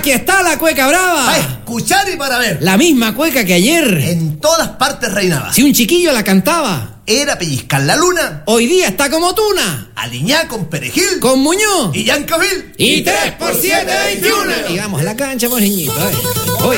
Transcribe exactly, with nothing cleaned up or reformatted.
Aquí está la cueca brava. A escuchar y para ver. La misma cueca que ayer. En todas partes reinaba. Si un chiquillo la cantaba, era pellizcar la luna. Hoy día está como tuna. Aliñá con perejil. Con Muñoz. Y Yancavil. Y tres por siete, veintiuno. Y vamos a la cancha, pues niñito.